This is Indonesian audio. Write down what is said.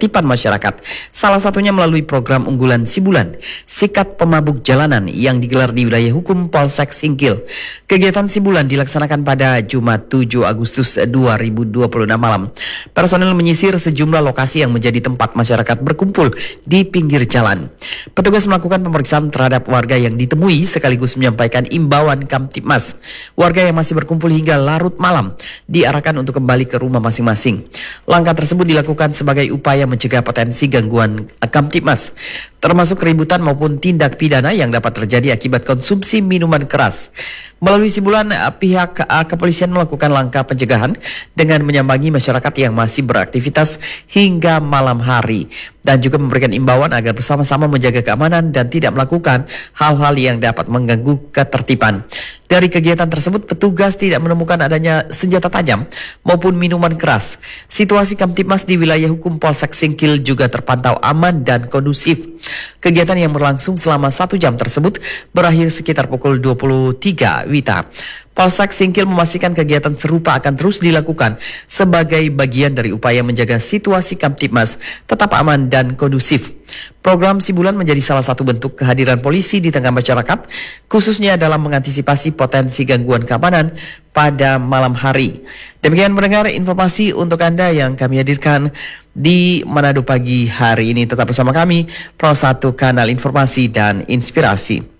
ketertiban masyarakat. Salah satunya melalui program unggulan Sibulan, Sikat Pemabuk Jalanan yang digelar di wilayah hukum Polsek Singkil. Kegiatan Sibulan dilaksanakan pada Jumat 7 Agustus 2026 malam. Personel menyisir sejumlah lokasi yang menjadi tempat masyarakat berkumpul di pinggir jalan. Petugas melakukan pemeriksaan terhadap warga yang ditemui sekaligus menyampaikan imbauan Kamtibmas. Warga yang masih berkumpul hingga larut malam diarahkan untuk kembali ke rumah masing-masing. Langkah tersebut dilakukan sebagai upaya mencegah potensi gangguan Kamtibmas, termasuk keributan maupun tindak pidana yang dapat terjadi akibat konsumsi minuman keras. Melalui Sibulan, pihak kepolisian melakukan langkah pencegahan dengan menyambangi masyarakat yang masih beraktivitas hingga malam hari dan juga memberikan imbauan agar bersama-sama menjaga keamanan dan tidak melakukan hal-hal yang dapat mengganggu ketertiban. Dari kegiatan tersebut, petugas tidak menemukan adanya senjata tajam maupun minuman keras. Situasi Kamtibmas di wilayah hukum Polsek Singkil juga terpantau aman dan kondusif. Kegiatan yang berlangsung selama 1 jam tersebut berakhir sekitar pukul 23 WITA. Polsek Singkil memastikan kegiatan serupa akan terus dilakukan sebagai bagian dari upaya menjaga situasi Kamtibmas tetap aman dan kondusif. Program Sibulan menjadi salah satu bentuk kehadiran polisi di tengah masyarakat, khususnya dalam mengantisipasi potensi gangguan keamanan pada malam hari. Demikian pendengar informasi untuk Anda yang kami hadirkan di Manado pagi hari ini. Tetap bersama kami, Pro 1 Kanal Informasi dan Inspirasi.